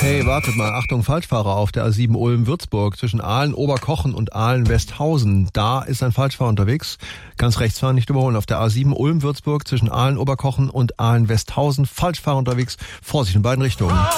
Hey, wartet mal, Achtung, Falschfahrer auf der A7 Ulm-Würzburg zwischen Aalen-Oberkochen und Aalen-Westhausen. Da ist ein Falschfahrer unterwegs. Ganz rechts fahren, nicht überholen. Auf der A7 Ulm-Würzburg zwischen Aalen-Oberkochen und Aalen-Westhausen. Falschfahrer unterwegs. Vorsicht in beiden Richtungen.